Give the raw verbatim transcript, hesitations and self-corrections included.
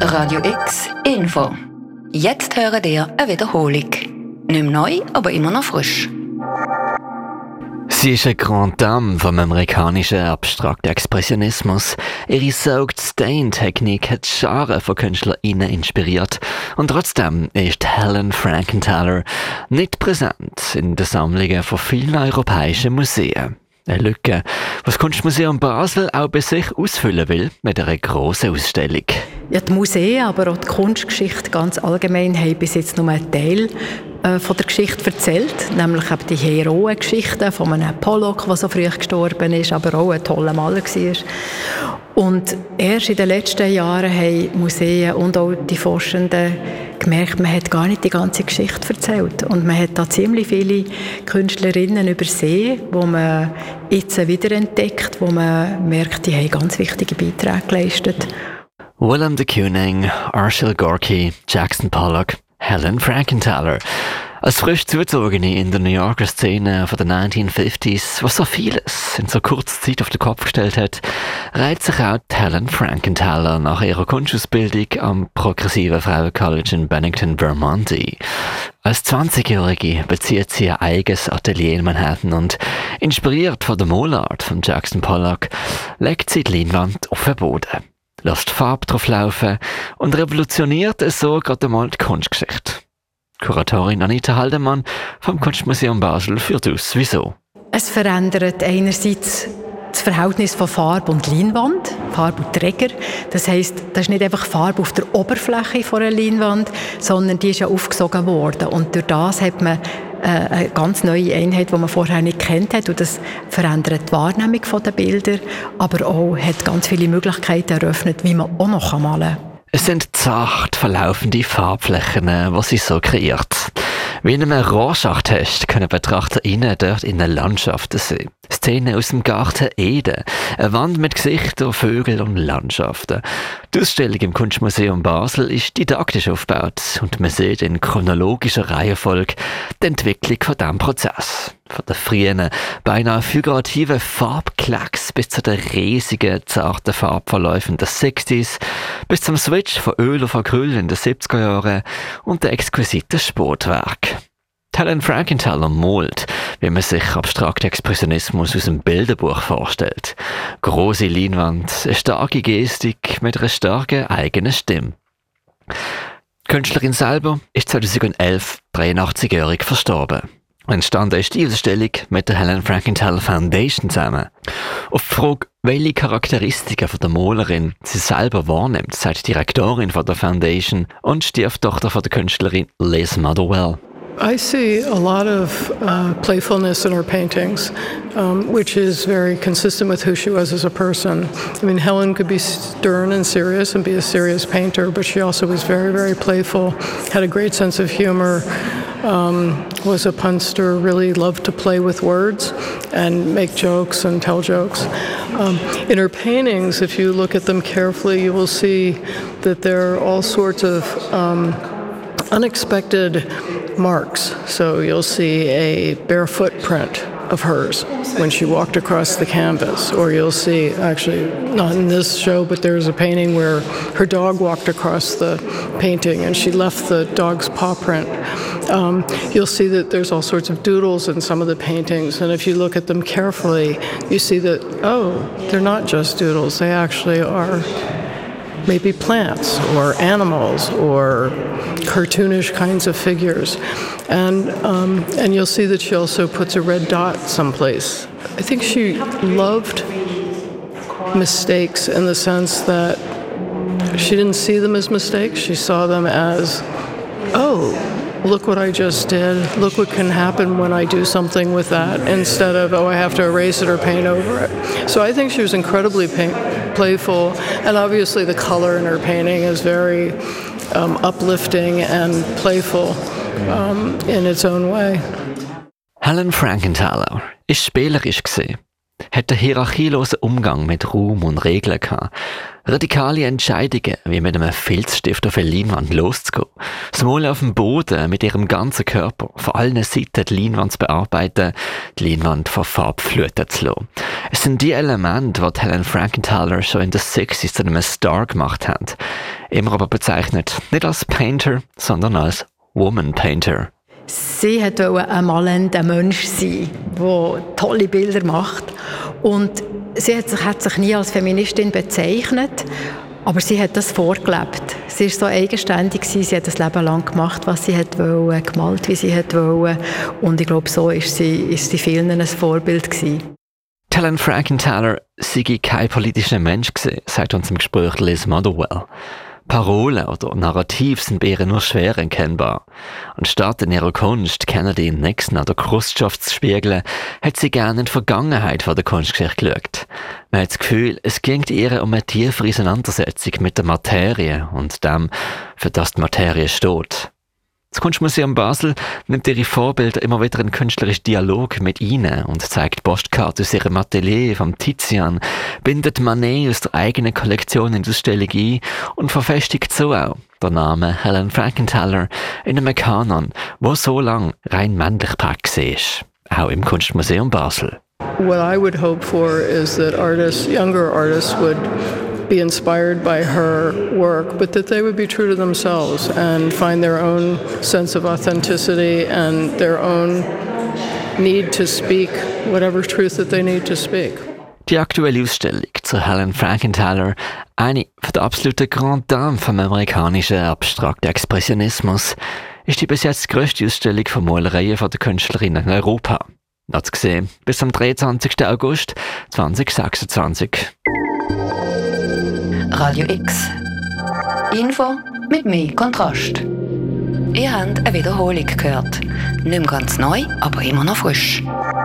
Radio X Info. Jetzt hören ihr eine Wiederholung. Nicht mehr neu, aber immer noch frisch. Sie ist eine Grande Dame vom amerikanischen abstrakten Expressionismus. Ihre Soaked Stain-Technik hat Scharen von KünstlerInnen inspiriert. Und trotzdem ist Helen Frankenthaler nicht präsent in den Sammlungen von vielen europäischen Museen. Eine Lücke, die das Kunstmuseum Basel auch bei sich ausfüllen will mit einer grossen Ausstellung. Ja, die Museen, aber auch die Kunstgeschichte ganz allgemein haben bis jetzt nur einen Teil äh, von der Geschichte erzählt, nämlich eben die Heroengeschichte von einem Pollock, der so früh gestorben ist, aber auch ein toller Maler war. Und erst in den letzten Jahren haben Museen und auch die Forschenden gemerkt, man hat gar nicht die ganze Geschichte erzählt. Und man hat da ziemlich viele Künstlerinnen übersehen, die man jetzt wiederentdeckt, wo man merkt, die haben ganz wichtige Beiträge geleistet. Willem de Kooning, Arshile Gorky, Jackson Pollock, Helen Frankenthaler. Als frisch Zuzogene in der New Yorker Szene von den neunzehnhundertfünfziger, was so vieles in so kurzer Zeit auf den Kopf gestellt hat, reiht sich auch Helen Frankenthaler nach ihrer Kunstausbildung am progressiven Frauencollege in Bennington, Vermont ein. Als zwanzigjährige bezieht sie ein eigenes Atelier in Manhattan und, inspiriert von der Malart von Jackson Pollock, legt sie die Leinwand auf den Boden, lässt Farbe drauf laufen und revolutioniert so gerade einmal die Kunstgeschichte. Kuratorin Anita Haldemann vom Kunstmuseum Basel führt aus, wieso. Es verändert einerseits das Verhältnis von Farbe und Leinwand, Farbe und Träger. Das heisst, das ist nicht einfach Farbe auf der Oberfläche von einer Leinwand, sondern die ist ja aufgesogen worden. Und durch das hat man eine ganz neue Einheit, die man vorher nicht kennt hat. Und das verändert die Wahrnehmung der Bilder, aber auch hat ganz viele Möglichkeiten eröffnet, wie man auch noch malen kann. Es sind zart verlaufende Farbflächen, die sie so kreiert. Wie in einem Rorschach-Test können BetrachterInnen dort in einer Landschaft sehen. Szenen aus dem Garten Eden, eine Wand mit Gesichtern, Vögeln und Landschaften. Die Ausstellung im Kunstmuseum Basel ist didaktisch aufgebaut und man sieht in chronologischer Reihenfolge die Entwicklung von diesem Prozess. Von den frühen, beinahe figurativen Farbklecks bis zu den riesigen, zarten Farbverläufen der sechziger bis zum Switch von Öl auf Acryl in den siebziger Jahren und der exquisiten Sportwerk. Helen Frankenthaler malt, wie man sich abstrakten Expressionismus aus dem Bilderbuch vorstellt. Grosse Leinwand, eine starke Gestik mit einer starken eigenen Stimme. Die Künstlerin selber ist zweitausendelf dreiundachtzig-jährig verstorben. Entstanden ist die Ausstellung mit der Helen Frankenthaler Foundation zusammen. Auf die Frage, welche Charakteristiken von der Malerin sie selber wahrnimmt, sagt die Direktorin von der Foundation und Stieftochter von der Künstlerin Liz Motherwell. I see a lot of uh, playfulness in her paintings, um, which is very consistent with who she was as a person. I mean, Helen could be stern and serious and be a serious painter, but she also was very, very playful, had a great sense of humor, um, was a punster, really loved to play with words and make jokes and tell jokes. Um, in her paintings, if you look at them carefully, you will see that there are all sorts of um, unexpected marks. So you'll see a bare footprint of hers when she walked across the canvas, or you'll see, actually not in this show, but there's a painting where her dog walked across the painting and she left the dog's paw print. Um, you'll see that there's all sorts of doodles in some of the paintings, and if you look at them carefully, you see that, oh, they're not just doodles, they actually are maybe plants or animals or cartoonish kinds of figures. And um, and you'll see that she also puts a red dot someplace. I think she loved mistakes in the sense that she didn't see them as mistakes. She saw them as, oh, look what I just did. Look what can happen when I do something with that, instead of, oh, I have to erase it or paint over it. So I think she was incredibly paint- playful, and obviously the color in her painting is very um, uplifting and playful um, in its own way. Helen Frankenthaler ist spielerisch gewesen. hat einen hierarchielosen Umgang mit Raum und Regeln gehabt. Radikale Entscheidungen, wie mit einem Filzstift auf eine Leinwand loszugehen. Das Malen auf dem Boden mit ihrem ganzen Körper, von allen Seiten die Leinwand zu bearbeiten, die Leinwand von Farbe fluten zu lassen. Es sind die Elemente, die Helen Frankenthaler schon in den sechziger zu einem Star gemacht hat. Immer aber bezeichnet nicht als Painter, sondern als Woman Painter. Sie wollte ein malender Mensch sein, der tolle Bilder macht. Und sie hat sich, hat sich nie als Feministin bezeichnet, aber sie hat das vorgelebt. Sie war so eigenständig, sie hat das Leben lang gemacht, was sie wollte, gemalt, wie sie wollte. Und ich glaube, so ist sie, ist sie vielen ein Vorbild gewesen. Helen Frankenthaler sei kein politischer Mensch gewesen, sagt uns im Gespräch Liz Motherwell. Parolen oder Narrativ sind bei ihr nur schwer erkennbar. Anstatt in ihrer Kunst Kennedy, Nixon oder Khrushchev zu spiegeln, hat sie gerne in die Vergangenheit von der Kunstgeschichte geschaut. Man hat das Gefühl, es ging ihr um eine tiefere Auseinandersetzung mit der Materie und dem, für das die Materie steht. Das Kunstmuseum Basel nimmt ihre Vorbilder immer wieder in künstlerischen Dialog mit ihnen und zeigt Postkarten aus ihrem Atelier vom Tizian, bindet Manet aus der eigenen Kollektion in die Ausstellung ein und verfestigt so auch der Name Helen Frankenthaler in einem Kanon, wo so lang rein männlich geprägt war, auch im Kunstmuseum Basel. What I would hope for is that artists, younger artists would be inspired by her work, but that they would be true to themselves and find their own sense of authenticity and their own need to speak whatever truth that they need to speak. Die aktuelle Ausstellung zu Helen Frankenthaler, eine von der absoluten Grande Dame vom amerikanischen abstrakten Expressionismus, ist die bis jetzt grösste Ausstellung von Malereien von der Künstlerin in Europa. Noch zu sehen bis am dreiundzwanzigsten August zweitausendsechsundzwanzig. Radio X. Info mit mehr Kontrast. Ihr habt eine Wiederholung gehört. Nicht mehr ganz neu, aber immer noch frisch.